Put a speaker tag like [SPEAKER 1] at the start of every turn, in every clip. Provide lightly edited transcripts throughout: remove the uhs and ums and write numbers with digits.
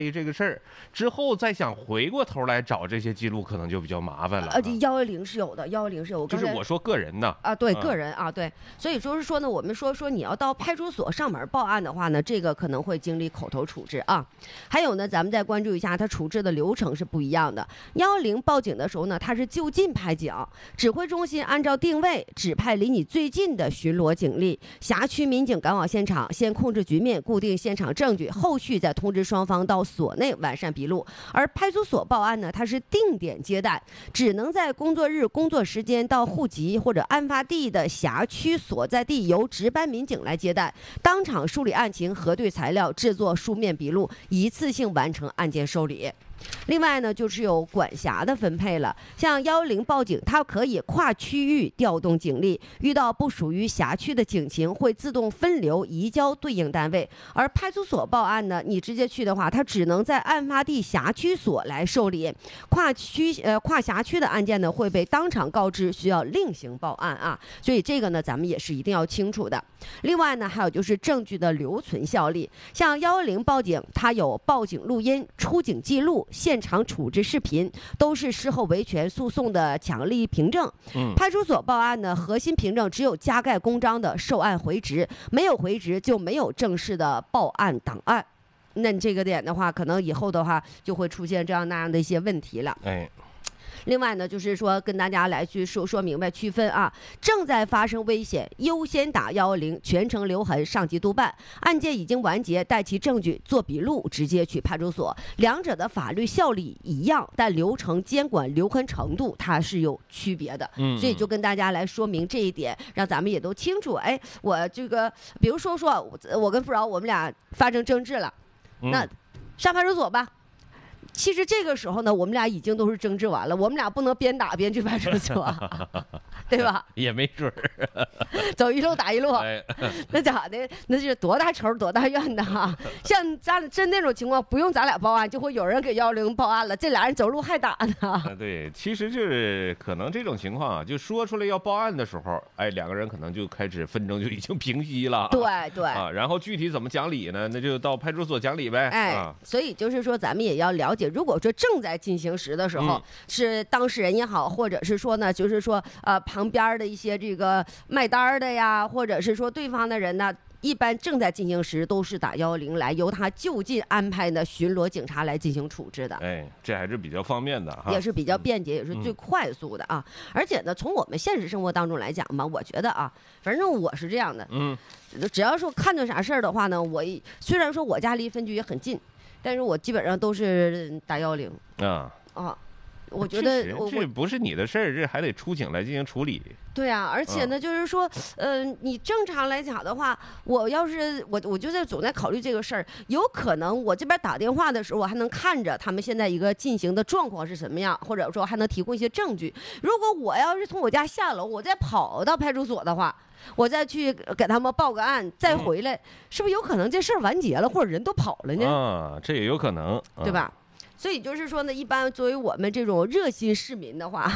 [SPEAKER 1] 这个事儿之后，再想回过头来找这些记录，可能就比较麻烦了。
[SPEAKER 2] 110是有的，110是有。
[SPEAKER 1] 就是我说个人呢。
[SPEAKER 2] 对，个人对。所以就是说呢，我们说你要到派出所上门报案的话呢，这个可能会经历口头处置啊。还有呢，咱们再关注一下，它处置的流程是不一样的。110报警的时候呢，它是就近派警，指挥中心按照定位指派离你最近的巡逻警力，辖区民警赶往现场，先控制局面，固定现场证据，后续再通知双方到所内完善笔录。而派出所报案呢，它是定点接待，只能在工作日工作时间到户籍或者案发地的辖区所在地由值班民警来接待，当场梳理案情，核对材料，制作书面笔录，一次性完成案件受理。另外呢，就是有管辖的分配了，像110报警，它可以跨区域调动警力，遇到不属于辖区的警情，会自动分流移交对应单位。而派出所报案呢，你直接去的话，它只能在案发地辖区所来受理，跨辖区的案件呢，会被当场告知需要另行报案啊。所以这个呢，咱们也是一定要清楚的。另外呢，还有就是证据的留存效力，像110报警，它有报警录音、出警记录、现场处置视频，都是事后维权诉讼的强力凭证。派出所报案呢，核心凭证只有加盖公章的受案回执，没有回执就没有正式的报案档案。那这个点的话，可能以后的话就会出现这样那样的一些问题了。另外呢，就是说跟大家来去说明白区分啊，正在发生危险，优先打110，全程留痕上级督办，案件已经完结，带齐证据做笔录，直接去派出所。两者的法律效力一样，但流程、监管、留痕程度它是有区别的。所以就跟大家来说明这一点，让咱们也都清楚。我这个，比如说我跟富饶我们俩发生争执了，那上派出所吧。其实这个时候呢，我们俩已经都是争执完了，我们俩不能边打边去派出所，对吧？
[SPEAKER 1] 也没准儿，
[SPEAKER 2] 走一路打一路，那咋的？那是多大仇多大怨的哈！像咱真那种情况，不用咱俩报案，就会有人给110报案了，这俩人走路还打呢。
[SPEAKER 1] 对，其实就是可能这种情况啊，就说出来要报案的时候，两个人可能就开始纷争就已经平息了。
[SPEAKER 2] 对
[SPEAKER 1] 然后具体怎么讲理呢？那就到派出所讲理呗。
[SPEAKER 2] 所以就是说，咱们也要了解。如果说正在进行时的时候，是当事人也好，或者是说呢，就是说旁边的一些这个卖单的呀，或者是说对方的人呢，一般正在进行时都是打110来，由他就近安排的巡逻警察来进行处置的。
[SPEAKER 1] 这还是比较方便的哈，
[SPEAKER 2] 也是比较便捷，也是最快速的啊。而且呢，从我们现实生活当中来讲嘛，我觉得啊，反正我是这样的，只要说看到啥事儿的话呢，我虽然说我家离分局也很近。但是我基本上都是打110我觉得
[SPEAKER 1] 这不是你的事儿，这还得出警来进行处理。
[SPEAKER 2] 对啊，而且呢，就是说，你正常来讲的话，我要是我就总在考虑这个事儿，有可能我这边打电话的时候，我还能看着他们现在一个进行的状况是什么样，或者说还能提供一些证据。如果我要是从我家下楼，我再跑到派出所的话，我再去给他们报个案，再回来，是不是有可能这事儿完结了，或者人都跑了呢？
[SPEAKER 1] 这也有可能，
[SPEAKER 2] 对吧？所以就是说呢，一般作为我们这种热心市民的话，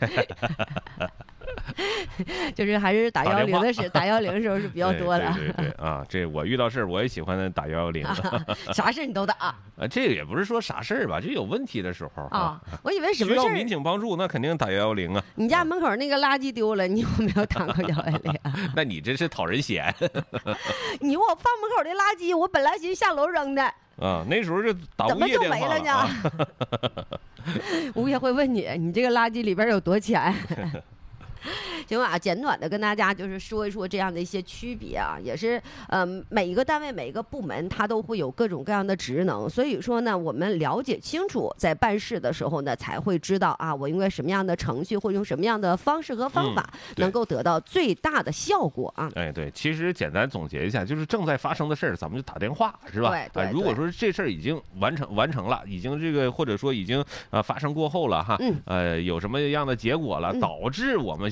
[SPEAKER 2] 就是还是打110的时，打110时候是比较多的。
[SPEAKER 1] 对这我遇到事儿我也喜欢打110，
[SPEAKER 2] 啥事你都打。
[SPEAKER 1] 这个也不是说啥事儿吧，就有问题的时候
[SPEAKER 2] 我以为什么事儿
[SPEAKER 1] 需要民警帮助，那肯定打110啊。
[SPEAKER 2] 你家门口那个垃圾丢了，你有没有打过110？
[SPEAKER 1] 那你这是讨人嫌。
[SPEAKER 2] 我放门口的垃圾，我本来寻思下楼扔的。
[SPEAKER 1] 那时候就打物业电话了，
[SPEAKER 2] 怎么就没了呢？物业会问你这个垃圾里边有多钱？行吧，简短的跟大家就是说一说这样的一些区别啊，也是每一个单位每一个部门它都会有各种各样的职能，所以说呢，我们了解清楚，在办事的时候呢，才会知道我应该什么样的程序或用什么样的方式和方法能够得到最大的效果啊。
[SPEAKER 1] 对，其实简单总结一下，就是正在发生的事儿，咱们就打电话是吧？
[SPEAKER 2] 对，
[SPEAKER 1] 如果说这事儿已经完成了，已经这个或者说已经发生过后了哈，有什么样的结果了，导致我们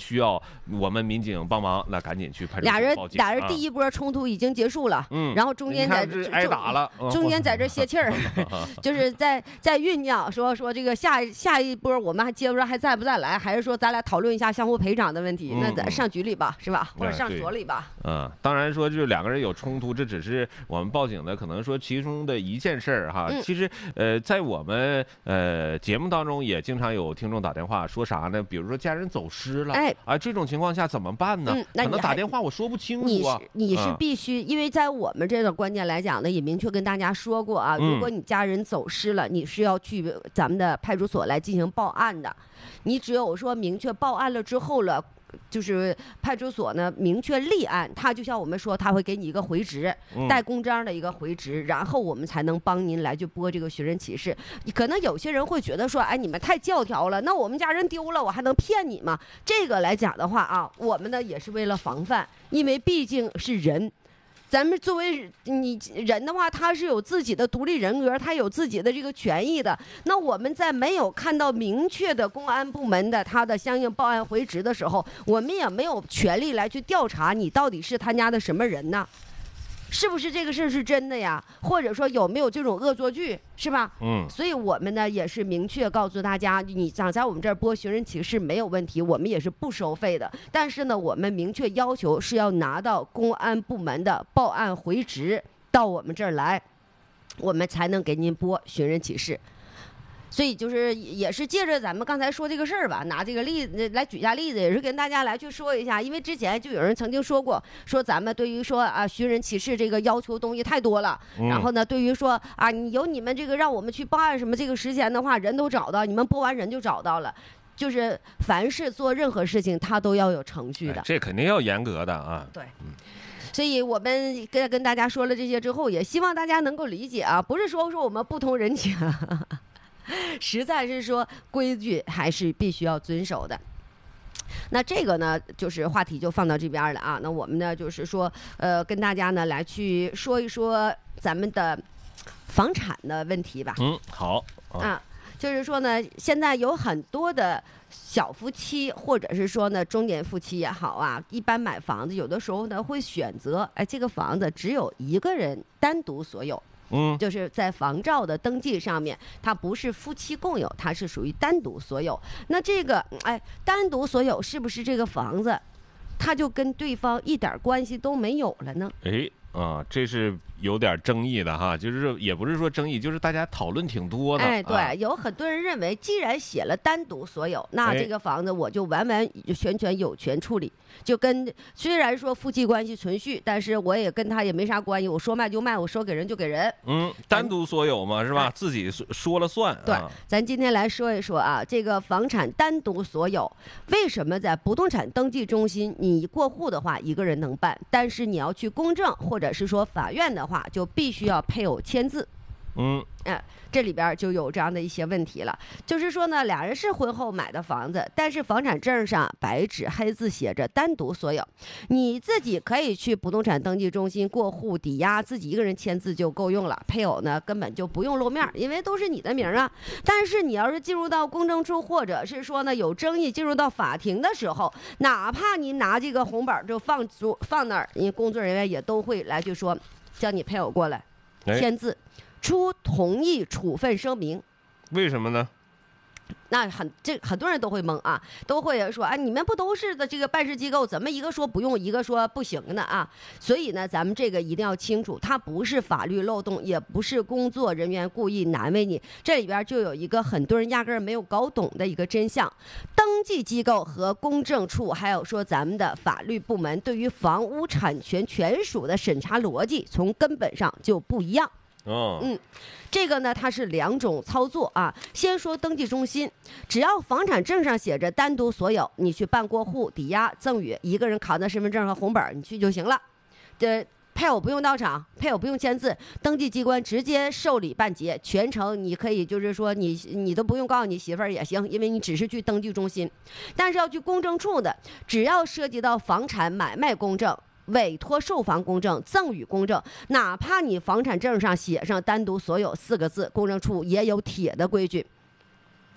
[SPEAKER 1] 需要我们民警帮忙，那赶紧去派出所报警。
[SPEAKER 2] 俩人第一波冲突已经结束了，然后中间在
[SPEAKER 1] 挨打了，
[SPEAKER 2] 中间在这歇气儿，就是在酝酿说这个下一波我们还接不着，还再不再来，还是说咱俩讨论一下相互赔偿的问题？那咱上局里吧，是吧？或者上所里吧？
[SPEAKER 1] 当然说就是两个人有冲突，这只是我们报警的可能说其中的一件事儿哈。其实在我们节目当中也经常有听众打电话说啥呢？比如说家人走失了，这种情况下怎么办呢？可能打电话我说不清楚啊。
[SPEAKER 2] 你是必须，因为在我们这个观念来讲呢，也明确跟大家说过啊，如果你家人走失了，你是要去咱们的派出所来进行报案的。你只有说明确报案了之后了，就是派出所呢明确立案，他就像我们说，他会给你一个回执，带公章的一个回执，然后我们才能帮您来去拨这个寻人启事。可能有些人会觉得说，哎，你们太教条了，那我们家人丢了，我还能骗你吗？这个来讲的话啊，我们呢也是为了防范，因为毕竟是人。咱们作为你人的话，他是有自己的独立人格，他有自己的这个权益的。那我们在没有看到明确的公安部门的他的相应报案回执的时候，我们也没有权利来去调查你到底是他家的什么人呢？是不是这个事是真的呀？或者说有没有这种恶作剧，是吧？所以我们呢也是明确告诉大家，你想在我们这儿拨寻人启事没有问题，我们也是不收费的。但是呢，我们明确要求是要拿到公安部门的报案回执到我们这儿来，我们才能给您拨寻人启事。所以就是也是借着咱们刚才说这个事儿吧，拿这个例子来举下例子，也是跟大家来去说一下。因为之前就有人曾经说过，说咱们对于说啊寻人启事这个要求东西太多了，然后呢对于说啊你们这个让我们去报案什么这个时间的话，人都找到，你们拨完人就找到了。就是凡是做任何事情，它都要有程序的，
[SPEAKER 1] 这肯定要严格的啊。
[SPEAKER 2] 对。所以我们跟大家说了这些之后，也希望大家能够理解啊，不是说我们不通人情。实在是说规矩还是必须要遵守的。那这个呢，就是话题就放到这边了啊。那我们呢，就是说，跟大家呢来去说一说咱们的房产的问题吧。
[SPEAKER 1] 好
[SPEAKER 2] 啊，就是说呢，现在有很多的小夫妻，或者是说呢中年夫妻也好啊，一般买房子有的时候呢会选择，哎，这个房子只有一个人单独所有。就是在房照的登记上面，它不是夫妻共有，它是属于单独所有。那这个单独所有是不是这个房子，它就跟对方一点关系都没有了呢？
[SPEAKER 1] 这是有点争议的哈，就是也不是说争议，就是大家讨论挺多的。
[SPEAKER 2] 对，有很多人认为，既然写了单独所有，那这个房子我就完完全全有权处理。就跟虽然说夫妻关系存续，但是我也跟他也没啥关系，我说卖就卖，我说给人就给人。
[SPEAKER 1] 单独所有嘛，是吧？自己说了算。
[SPEAKER 2] 对，咱今天来说一说啊，这个房产单独所有，为什么在不动产登记中心你过户的话一个人能办，但是你要去公证或者是说法院的话，就必须要配偶签字。这里边就有这样的一些问题了，就是说呢，俩人是婚后买的房子，但是房产证上白纸黑字写着单独所有，你自己可以去不动产登记中心过户抵押，自己一个人签字就够用了，配偶呢根本就不用露面，因为都是你的名啊。但是你要是进入到公证处，或者是说呢有争议进入到法庭的时候，哪怕你拿这个红本就放那儿，因为工作人员也都会来就说叫你配偶过来签字。出同意处分声明，
[SPEAKER 1] 为什么呢？
[SPEAKER 2] 那很多人都会懵啊，都会说你们不都是的这个办事机构，怎么一个说不用，一个说不行呢啊？所以呢，咱们这个一定要清楚，它不是法律漏洞，也不是工作人员故意难为你，这里边就有一个很多人压根儿没有搞懂的一个真相：登记机构和公证处，还有说咱们的法律部门对于房屋产权权属的审查逻辑，从根本上就不一样。这个呢，它是两种操作啊。先说登记中心，只要房产证上写着单独所有，你去办过户、抵押、赠与，一个人扛着身份证和红本，你去就行了。配偶不用到场，配偶不用签字，登记机关直接受理办结，全程你可以就是说你都不用告诉你媳妇儿也行，因为你只是去登记中心。但是要去公证处的，只要涉及到房产买卖公证、委托售房公证、赠与公证，哪怕你房产证上写上单独所有4个字，公证处也有铁的规矩，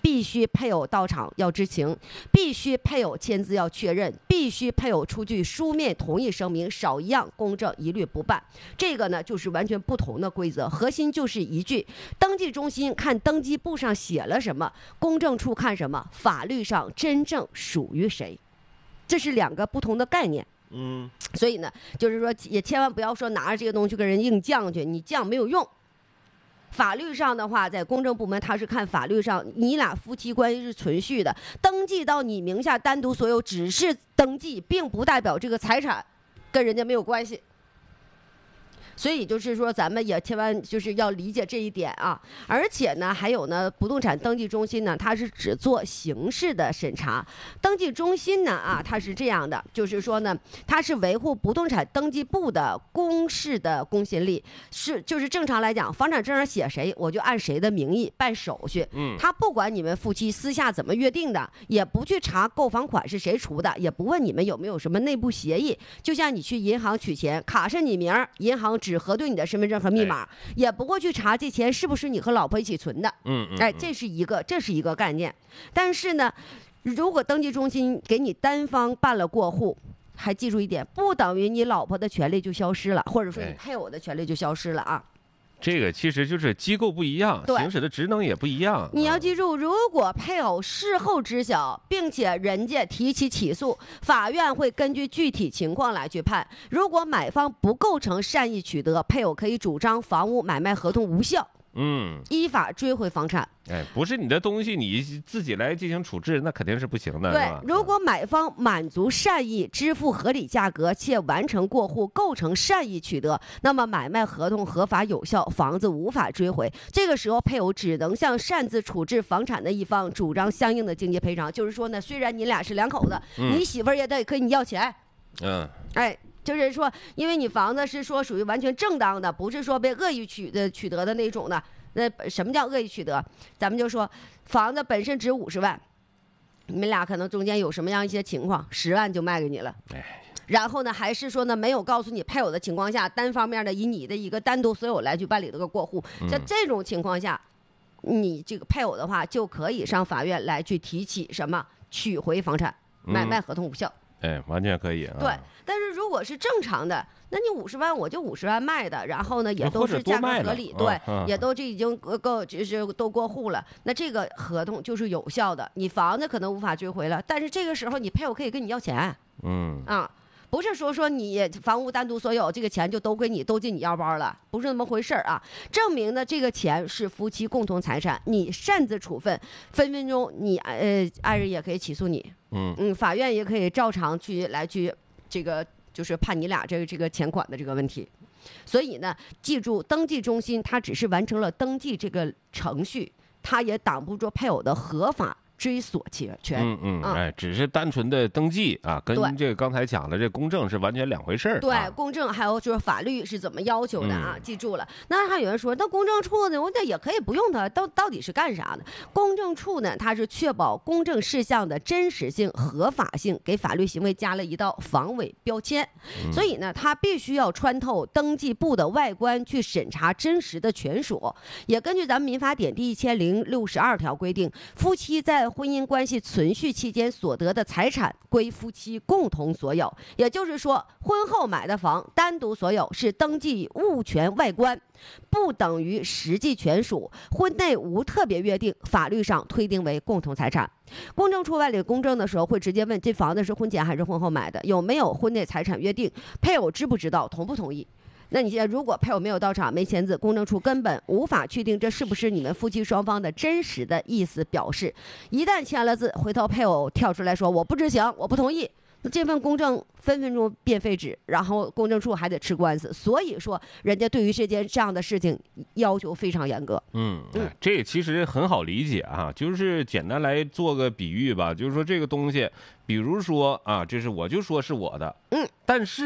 [SPEAKER 2] 必须配偶到场要知情，必须配偶签字要确认，必须配偶出具书面同意声明，少一样公证一律不办。这个呢就是完全不同的规则，核心就是一句：登记中心看登记簿上写了什么，公证处看什么，法律上真正属于谁，这是两个不同的概念。所以呢，就是说也千万不要说拿着这个东西跟人硬犟去，你犟没有用。法律上的话，在公证部门，他是看法律上你俩夫妻关系是存续的，登记到你名下单独所有，只是登记，并不代表这个财产跟人家没有关系。所以就是说，咱们也千万就是要理解这一点啊。而且呢，还有呢，不动产登记中心呢，它是只做刑事的审查。登记中心呢，它是这样的，就是说呢，它是维护不动产登记部的公示的公信力，就是正常来讲，房产证上写谁，我就按谁的名义办手续。他不管你们夫妻私下怎么约定的，也不去查购房款是谁出的，也不问你们有没有什么内部协议。就像你去银行取钱，卡是你名儿，银行只核对你的身份证和密码，也不会去查这钱是不是你和老婆一起存的。这是一个概念。但是呢，如果登记中心给你单方办了过户，还记住一点，不等于你老婆的权利就消失了，或者说你配偶的权利就消失了啊。
[SPEAKER 1] 这个其实就是机构不一样，行使的职能也不一样。
[SPEAKER 2] 你要记住，如果配偶事后知晓，并且人家提起起诉，法院会根据具体情况来去判。如果买方不构成善意取得，配偶可以主张房屋买卖合同无效，依法追回房产。
[SPEAKER 1] 不是你的东西，你自己来进行处置，那肯定是不行的。
[SPEAKER 2] 对，如果买方满足善意，支付合理价格，且完成过户，构成善意取得，那么买卖合同合法有效，房子无法追回。这个时候，配偶只能向擅自处置房产的一方主张相应的经济赔偿。就是说呢，虽然你俩是两口子，你媳妇儿也得跟你要钱。就是说，因为你房子是说属于完全正当的，不是说被恶意取得的那种的。那什么叫恶意取得？咱们就说房子本身值50万，你们俩可能中间有什么样一些情况，10万就卖给你了。然后呢，还是说呢，没有告诉你配偶的情况下，单方面的以你的一个单独所有来去办理这个过户。在这种情况下，你这个配偶的话就可以上法院来去提起什么取回房产，买卖合同无效。
[SPEAKER 1] 完全可以啊。
[SPEAKER 2] 对，但是如果是正常的，那你50万我就50万卖的，然后呢也都是价格合理，对，也都这已经就是都过户了，那这个合同就是有效的。你房子可能无法追回了，但是这个时候你配偶可以跟你要钱。不是说你房屋单独所有，这个钱就都归你，都进你腰包了，不是那么回事啊。证明呢，这个钱是夫妻共同财产，你擅自处分，分分钟你爱人也可以起诉你。法院也可以照常去这个就是判你俩这个钱款的这个问题。所以呢，记住，登记中心它只是完成了登记这个程序，它也挡不住配偶的合法追索权。
[SPEAKER 1] 只是单纯的登记啊，跟这个刚才讲的这公证是完全两回事儿。
[SPEAKER 2] 对，公证还有就是法律是怎么要求的啊？记住了。那还有人说，那公证处呢，我这也可以不用它，到底是干啥的？公证处呢，它是确保公证事项的真实性、合法性，给法律行为加了一道防伪标签。所以呢，它必须要穿透登记簿的外观去审查真实的权属。也根据咱们民法典第1062条规定，夫妻在婚姻关系存续期间所得的财产归夫妻共同所有，也就是说，婚后买的房单独所有是登记物权外观，不等于实际权属。婚内无特别约定，法律上推定为共同财产。公证处办理公证的时候，会直接问这房子是婚前还是婚后买的，有没有婚内财产约定，配偶知不知道，同不同意。那你现在如果配偶没有到场，没签字，公证处根本无法确定这是不是你们夫妻双方的真实的意思表示。一旦签了字，回头配偶跳出来说我不知情，我不同意，那这份公证分分钟变废纸，然后公证处还得吃官司。所以说，人家对于这样的事情要求非常严格。
[SPEAKER 1] 这其实很好理解啊，就是简单来做个比喻吧，就是说这个东西，比如说啊，这是我就说是我的，但是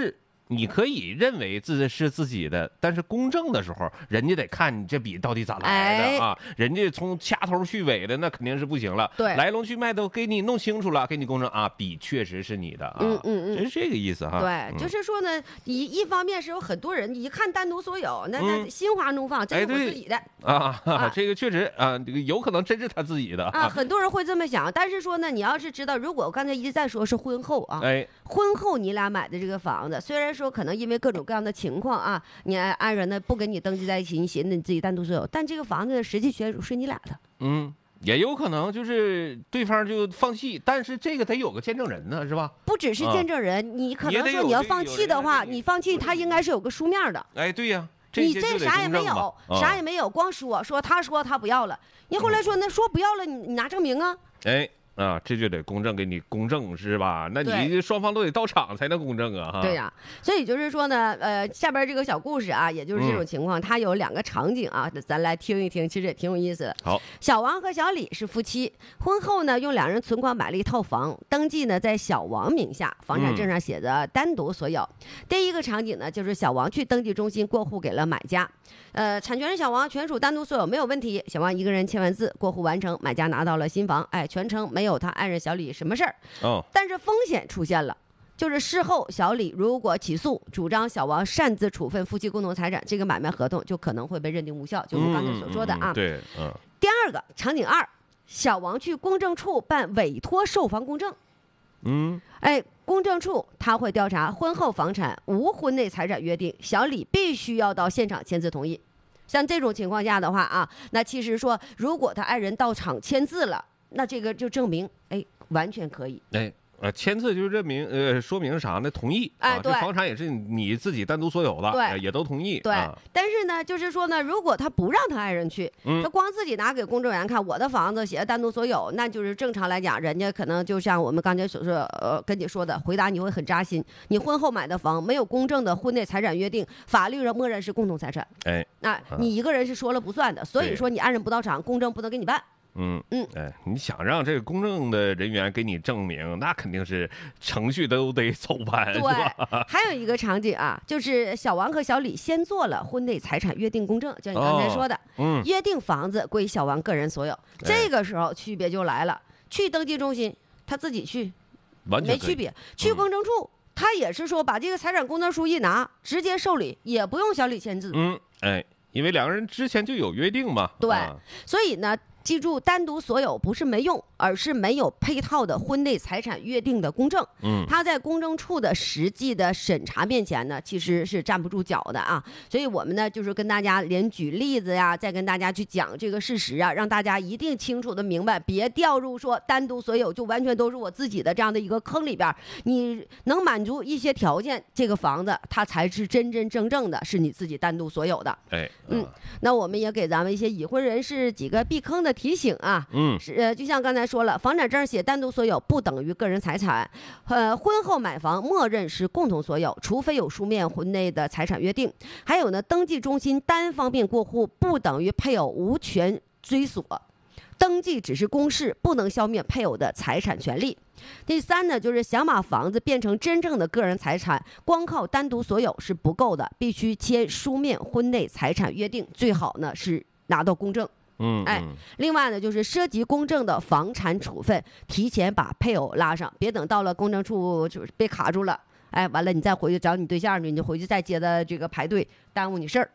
[SPEAKER 1] 你可以认为是自己的，但是公证的时候，人家得看你这笔到底咋来的啊？人家从掐头去尾的，那肯定是不行了。
[SPEAKER 2] 对，
[SPEAKER 1] 来龙去脉都给你弄清楚了，给你公证啊，笔确实是你的啊。是这个意思哈。
[SPEAKER 2] 对，就是说呢，一方面是有很多人一看单独所有，那心花怒放，这是我自己的
[SPEAKER 1] 这个确实啊，这个有可能真是他自己的
[SPEAKER 2] 啊。很多人会这么想，但是说呢，你要是知道，如果我刚才一直在说是婚后啊，婚后你俩买的这个房子，虽然说可能因为各种各样的情况啊，你爱人呢不跟你登记在一起，你寻思你自己单独所有，但这个房子的实际权属是你俩的。
[SPEAKER 1] 也有可能就是对方就放弃，但是这个得有个见证人呢，是吧？
[SPEAKER 2] 不只是见证人，你可能说你要放弃的话，你放弃他应该是有个书面的。
[SPEAKER 1] 对呀，
[SPEAKER 2] 你这啥也没有，啥也没有，光说他不要了，你后来说那说不要了，你拿证明啊。
[SPEAKER 1] 这就得公证，给你公证是吧？那你双方都得到场才能公证啊。
[SPEAKER 2] 对呀，所以就是说呢，下边这个小故事啊，也就是这种情况，它有2个场景啊，咱来听一听，其实也挺有意思的。
[SPEAKER 1] 好，
[SPEAKER 2] 小王和小李是夫妻，婚后呢用2人存款买了一套房，登记呢在小王名下，房产证上写着单独所有。第一个场景呢，就是小王去登记中心过户给了买家，产权是小王，全属单独所有，没有问题。小王一个人签完字，过户完成，买家拿到了新房，全程没有他爱人小李什么事儿。但是风险出现了，就是事后小李如果起诉，主张小王擅自处分夫妻共同财产，这个买卖合同就可能会被认定无效，就我刚才所说的啊。
[SPEAKER 1] 对，
[SPEAKER 2] 第二个场景2，小王去公证处办委托售房公证。公证处他会调查婚后房产无婚内财产约定，小李必须要到现场签字同意。像这种情况下的话啊，那其实说如果他爱人到场签字了，那这个就证明完全可以。
[SPEAKER 1] 签字就认明说明啥呢？同意
[SPEAKER 2] 对，
[SPEAKER 1] 这房产也是你自己单独所有的，
[SPEAKER 2] 对，
[SPEAKER 1] 也都同意。
[SPEAKER 2] 对，但是呢，就是说呢，如果他不让他爱人去，他光自己拿给公证员看，我的房子写的单独所有，那就是正常来讲，人家可能就像我们刚才所说，跟你说的，回答你会很扎心。你婚后买的房没有公证的婚内财产约定，法律上默认是共同财产。你一个人是说了不算的，所以说你爱人不到场，公证不能给你办。
[SPEAKER 1] 你想让这个公证的人员给你证明，那肯定是程序都得走完。
[SPEAKER 2] 对，还有一个场景啊，就是小王和小李先做了婚内财产约定公证，就你刚才说的，约定房子归小王个人所有。这个时候区别就来了，去登记中心他自己去，没区别；去公证处，他也是说把这个财产公证书一拿，直接受理，也不用小李签字。
[SPEAKER 1] 因为2个人之前就有约定嘛。
[SPEAKER 2] 对，所以呢。记住，单独所有不是没用，而是没有配套的婚内财产约定的公证。他在公证处的实际的审查面前呢，其实是站不住脚的啊。所以我们呢，就是跟大家连举例子呀，再跟大家去讲这个事实啊，让大家一定清楚的明白，别掉入说单独所有就完全都是我自己的这样的一个坑里边。你能满足一些条件，这个房子它才是真真正正的是你自己单独所有的。那我们也给咱们一些已婚人士几个避坑的提醒啊，就像刚才说了，房产证写单独所有不等于个人财产，婚后买房默认是共同所有，除非有书面婚内的财产约定。还有呢，登记中心单方面过户不等于配偶无权追索，登记只是公示，不能消灭配偶的财产权利。第3呢，就是想把房子变成真正的个人财产，光靠单独所有是不够的，必须签书面婚内财产约定，最好呢是拿到公证。另外呢，就是涉及公证的房产处分，提前把配偶拉上，别等到了公证处就是被卡住了，完了你再回去找你对象去，你就回去再接着这个排队，耽误你事儿。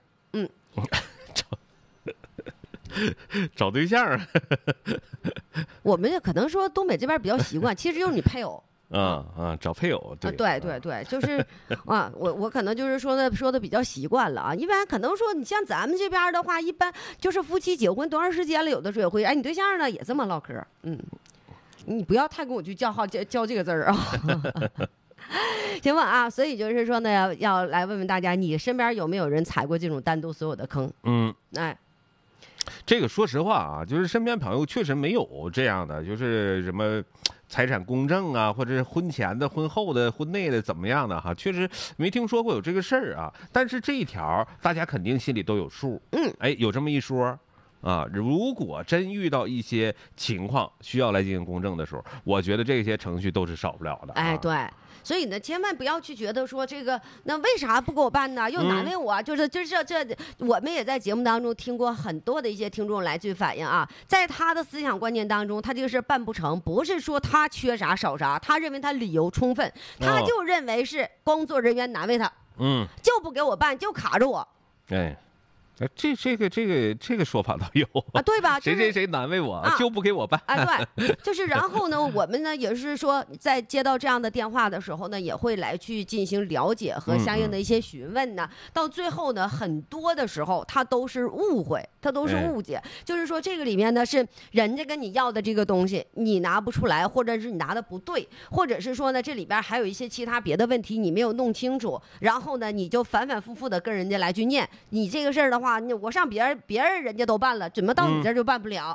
[SPEAKER 1] 找对象
[SPEAKER 2] 我们可能说东北这边比较习惯，其实就是你配偶。
[SPEAKER 1] 找配偶，对，
[SPEAKER 2] 就是我可能就是说的比较习惯了啊。一般可能说你像咱们这边的话，一般就是夫妻结婚多长时间了，有的时候也会，你对象呢也这么唠嗑，你不要太跟我去叫这个字儿啊。行吧啊，所以就是说呢，要来问问大家，你身边有没有人踩过这种单独所有的坑？
[SPEAKER 1] 这个说实话啊，就是身边朋友确实没有这样的，就是什么财产公证啊，或者是婚前的、婚后的、婚内的怎么样的哈，确实没听说过有这个事儿啊。但是这一条大家肯定心里都有数，有这么一说。 啊，如果真遇到一些情况需要来进行公证的时候，我觉得这些程序都是少不了的。
[SPEAKER 2] 哎，对。所以呢，千万不要去觉得说这个，那为啥不给我办呢？又难为我，就是这，我们也在节目当中听过很多的一些听众来去反映啊，在他的思想观念当中，他这个事办不成，不是说他缺啥少啥，他认为他理由充分，他就认为是工作人员难为他，就不给我办，就卡着我，
[SPEAKER 1] 哎。这个说法倒有
[SPEAKER 2] 啊，对吧？
[SPEAKER 1] 谁难为我，就不给我办。
[SPEAKER 2] 对，就是然后呢，我们呢也是说，在接到这样的电话的时候呢，也会来去进行了解和相应的一些询问呢。到最后呢，很多的时候它都是误会，它都是误解。就是说这个里面呢是人家跟你要的这个东西你拿不出来，或者是你拿的不对，或者是说呢这里边还有一些其他别的问题你没有弄清楚，然后呢你就反反复复的跟人家来去念，你这个事儿的话。我上别人人家都办了，怎么到你这儿就办不了？